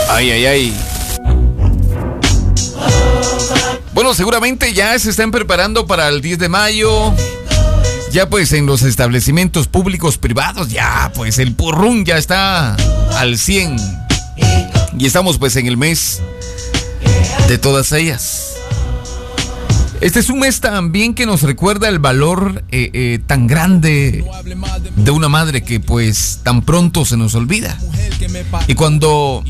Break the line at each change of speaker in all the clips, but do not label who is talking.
Ay, ay, ay. Bueno, seguramente ya se están preparando para el 10 de mayo. Ya pues en los establecimientos públicos privados, ya pues el purrún ya está al 100. Y estamos pues en el mes de todas ellas. Este es un mes también que nos recuerda el valor tan grande de una madre que pues tan pronto se nos olvida. Y cuando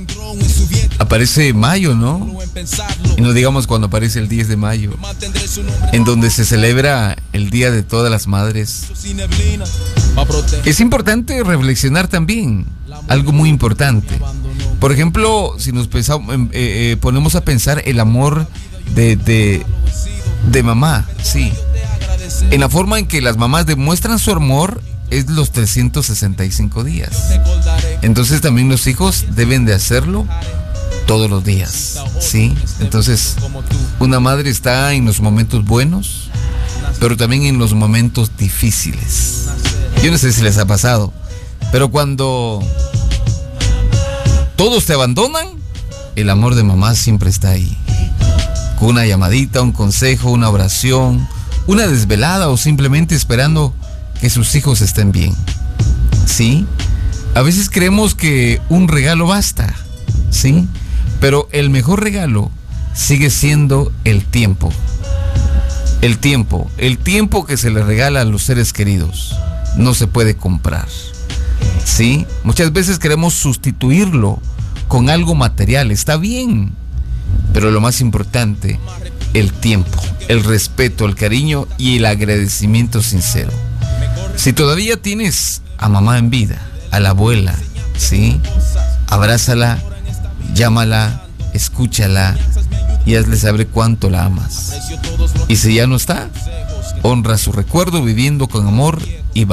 aparece mayo, ¿no? Y no digamos cuando aparece el 10 de mayo, en donde se celebra el Día de Todas las Madres. Es importante reflexionar también, algo muy importante. Por ejemplo, si nos ponemos a pensar el amor de mamá, sí. En la forma en que las mamás demuestran su amor es los 365 días. Entonces también los hijos deben de hacerlo todos los días, ¿sí? Entonces, una madre está en los momentos buenos, pero también en los momentos difíciles. Yo no sé si les ha pasado, pero cuando todos te abandonan, el amor de mamá siempre está ahí. Con una llamadita, un consejo, una oración, una desvelada o simplemente esperando que sus hijos estén bien. ¿Sí? A veces creemos que un regalo basta, ¿sí? Pero el mejor regalo sigue siendo el tiempo. El tiempo que se le regala a los seres queridos no se puede comprar, ¿sí? Muchas veces queremos sustituirlo con algo material, está bien, pero lo más importante, el tiempo, el respeto, el cariño y el agradecimiento sincero. Si todavía tienes a mamá en vida, a la abuela, ¿sí? Abrázala, llámala, escúchala y hazle saber cuánto la amas. Y si ya no está, honra su recuerdo viviendo con amor y valor.